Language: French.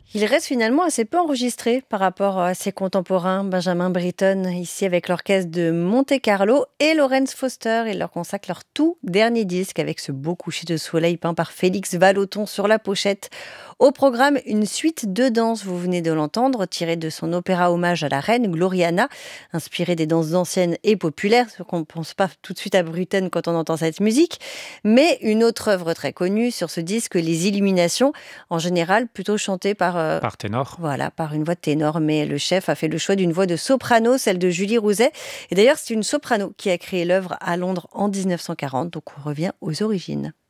Il reste finalement assez peu enregistré par rapport à ses contemporains. Benjamin Britten, ici avec l'orchestre de Monte-Carlo, et Laurence Foster. Ils leur consacrent leur tout dernier disque avec ce beau coucher de soleil peint par Félix Vallotton sur la pochette. Au programme, une suite de danses, vous venez de l'entendre, tirée de son opéra hommage à la reine Gloriana, inspirée des danses anciennes et populaires, ce qu'on ne pense pas tout de suite à Britten quand on entend cette musique. Mais une autre œuvre très connue sur ce disque, Les Illuminations, en général plutôt chantée Par ténor. voilà, par une voix de ténor, mais le chef a fait le choix d'une voix de soprano, celle de Julie Rouzet. Et d'ailleurs, c'est une soprano qui a créé l'œuvre à Londres en 1940, donc on revient aux origines.